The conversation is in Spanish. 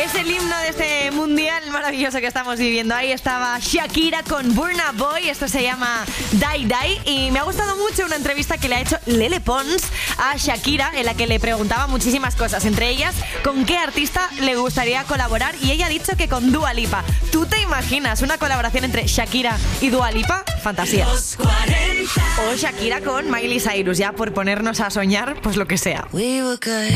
Es el himno de este mundial maravilloso que estamos viviendo. Ahí estaba Shakira con Burna Boy. Esto se llama Die Die. Y me ha gustado mucho una entrevista que le ha hecho Lele Pons a Shakira, en la que le preguntaba muchísimas cosas, entre ellas con qué artista le gustaría colaborar, y ella ha dicho que con Dua Lipa. ¿Tú te imaginas una colaboración entre Shakira y Dua Lipa? Fantasía. O Shakira con Miley Cyrus, ya por ponernos a soñar, pues lo que sea. We were good.